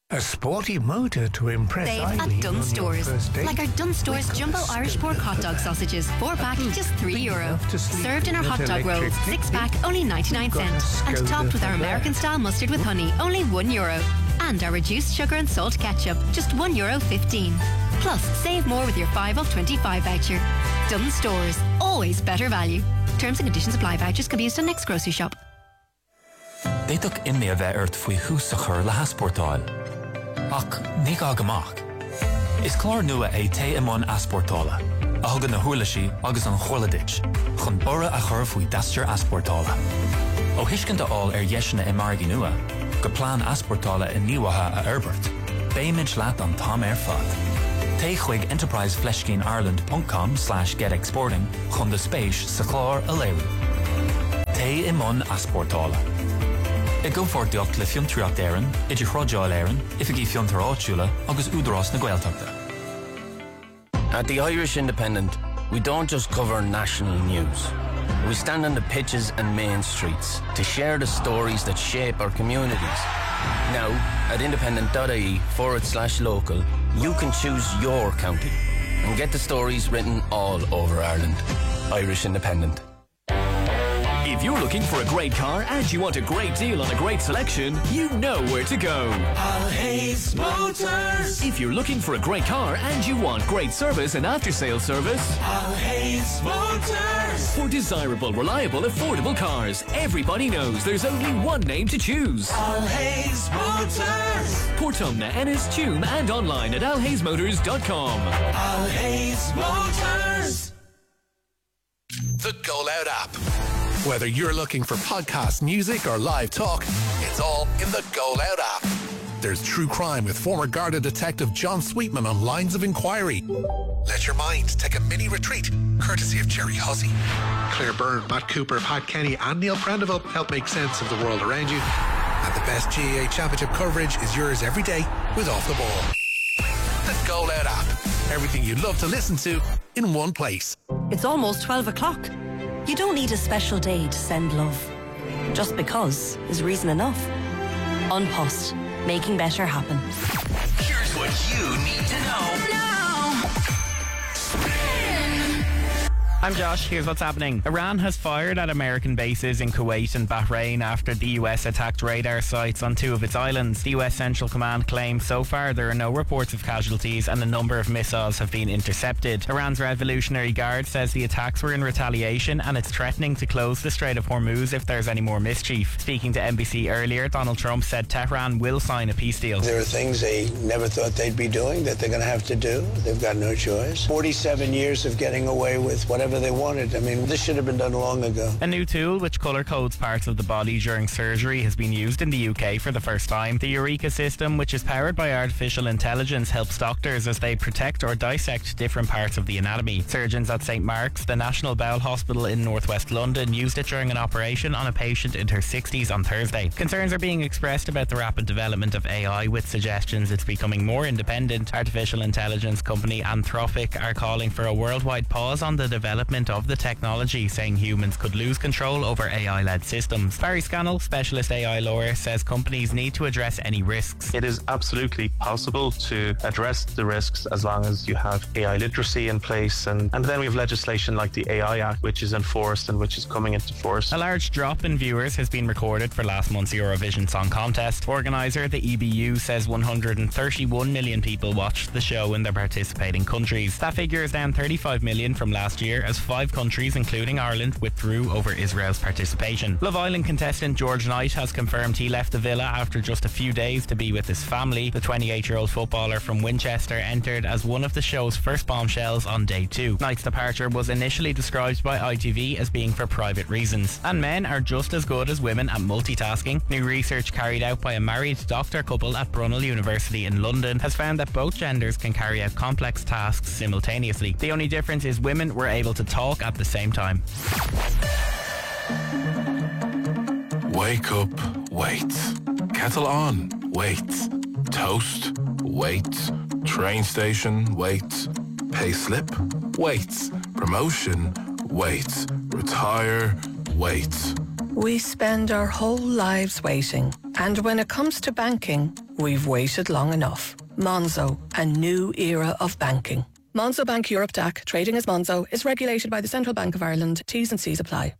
A sporty motor to impress Save Eileen at Dunnes on your Stores. first date. Like our Dunnes Stores We've got Jumbo a Irish Pork Hot Dog sausages, 4-pack, just €3. to sleep Served in our hot dog with rolls, electric 6-pack, only 99 got a cents. And Skoda topped with our for that. American-style mustard with honey, only €1. And our reduced sugar and salt ketchup, just €1.15. Plus, save more with your 5 off 25 voucher. Dunnes Stores, always better value. Terms and conditions apply. Vouchers can be used on next grocery shop. Déadach imní a bheith airt faoi thús a chur le haspórtáil. Ach, ní gá amach. Is clár nua é té imón aspórtála. A thugann na thuirlaisí agus an chorladit. Chun bora a chur faoi dastear aspórtála. Ó thuiscint aáil dheisina I margaí nua, go plán aspórtála in níomhatha a Herbert. Béimiid leat an tám fad. Té chuig enterprisefleshkineireland.com/getexporting chun de spéis sa chlár a léirú. Té imón aspórtála. I go fortiocht le fiontriacht éireann, idir chródáil éireann, ifigí fiontar áitiúla agus údarás na Gaeltachta. At the Irish Independent, we don't just cover national news. We stand on the pitches and main streets to share the stories that shape our communities. Now, at independent.ie/local, you can choose your county and get the stories written all over Ireland. Irish Independent. If you're looking for a great car and you want a great deal on a great selection, you know where to go. Alhays Motors. If you're looking for a great car and you want great service and after-sales service, Alhays Motors. For desirable, reliable, affordable cars, everybody knows there's only one name to choose. Alhays Motors. Portumna, Ennis, Tuam and online at alhaysmotors.com. Alhays Motors. The Go Loud app. Whether you're looking for podcast, music, or live talk, it's all in the Go Loud app. There's true crime with former Garda detective John Sweetman on Lines of Inquiry. Let your mind take a mini retreat, courtesy of Jerry Hussey. Claire Byrne, Matt Cooper, Pat Kenny, and Neil Prendeville help make sense of the world around you. And the best GAA Championship coverage is yours every day with Off the Ball. The Go Loud app. Everything you'd love to listen to in one place. It's almost 12 o'clock. You don't need a special day to send love. Just because is reason enough. An Post, making better happen. Here's what you need to know. I'm Josh, here's what's happening. Iran has fired at American bases in Kuwait and Bahrain after the US attacked radar sites on 2 of its islands. The US Central Command claims so far there are no reports of casualties and a number of missiles have been intercepted. Iran's Revolutionary Guard says the attacks were in retaliation and it's threatening to close the Strait of Hormuz if there's any more mischief. Speaking to NBC earlier, Donald Trump said Tehran will sign a peace deal. There are things they never thought they'd be doing that they're going to have to do. They've got no choice. 47 years of getting away with whatever they wanted. I mean, this should have been done long ago. A new tool which colour codes parts of the body during surgery has been used in the UK for the first time. The Eureka system, which is powered by artificial intelligence, helps doctors as they protect or dissect different parts of the anatomy. Surgeons at St Mark's, the National Bowel Hospital in northwest London, used it during an operation on a patient in her 60s on Thursday. Concerns are being expressed about the rapid development of AI, with suggestions it's becoming more independent. Artificial intelligence company Anthropic are calling for a worldwide pause on the development of the technology, saying humans could lose control over AI-led systems. Barry Scannell, specialist AI lawyer, says companies need to address any risks. It is absolutely possible to address the risks as long as you have AI literacy in place, and then we have legislation like the AI Act, which is enforced and which is coming into force. A large drop in viewers has been recorded for last month's Eurovision Song Contest. Organiser, the EBU, says 131 million people watched the show in their participating countries. That figure is down 35 million from last year, as 5 countries, including Ireland, withdrew over Israel's participation. Love Island contestant George Knight has confirmed he left the villa after just a few days to be with his family. The 28-year-old footballer from Winchester entered as one of the show's first bombshells on day 2. Knight's departure was initially described by ITV as being for private reasons. And men are just as good as women at multitasking. New research carried out by a married doctor couple at Brunel University in London has found that both genders can carry out complex tasks simultaneously. The only difference is women were able to talk at the same time. Wake up, wait. Kettle on, wait. Toast, wait. Train station, wait. Pay slip, wait. Promotion, wait. Retire, wait. We spend our whole lives waiting. And when it comes to banking, We've waited long enough. Monzo, a new era of banking. Monzo Bank Europe DAC, trading as Monzo, is regulated by the Central Bank of Ireland. T's and C's apply.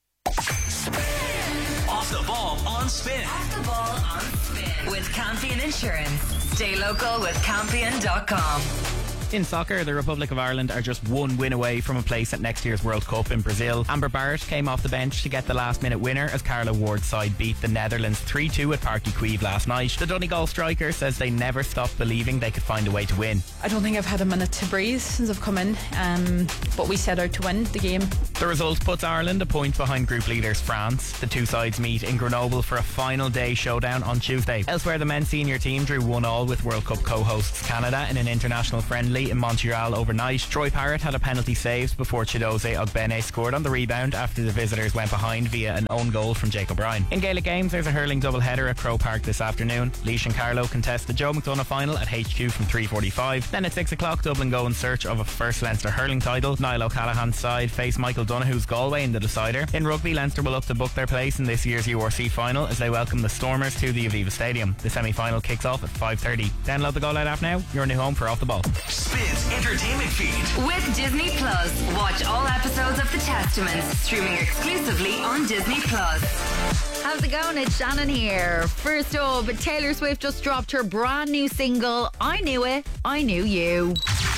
Off the ball on spin. Off the ball on spin. With Campion Insurance. Stay local with Campion.com. In soccer, the Republic of Ireland are just one win away from a place at next year's World Cup in Brazil. Amber Barrett came off the bench to get the last-minute winner as Carla Ward's side beat the Netherlands 3-2 at Parky Queeve last night. The Donegal striker says they never stopped believing they could find a way to win. I don't think I've had a minute to breathe since I've come in, but we set out to win the game. The result puts Ireland a point behind group leaders France. The two sides meet in Grenoble for a final day showdown on Tuesday. Elsewhere, the men's senior team drew 1-1 with World Cup co-hosts Canada in an international friendly in Montreal overnight. Troy Parrott had a penalty saved before Chidozie Ogbene scored on the rebound after the visitors went behind via an own goal from Jacob Ryan. In Gaelic games, there's a hurling doubleheader at Croke Park this afternoon. Laois and Carlow contest the Joe McDonagh final at HQ from 3:45. Then at 6 o'clock, Dublin go in search of a first Leinster hurling title. Niall O'Callaghan's side face Michael Donoghue's Galway in the decider. In rugby, Leinster will look to book their place in this year's URC final as they welcome the Stormers to the Aviva Stadium. The semi-final kicks off at 5:30. Download the Go Loud app now, your new home for Off the Ball. Spins entertainment feed. With Disney Plus. Watch all episodes of The Testaments streaming exclusively on Disney Plus. How's it going? It's Shannon here. First up, Taylor Swift just dropped her brand new single, I Knew It, I Knew You.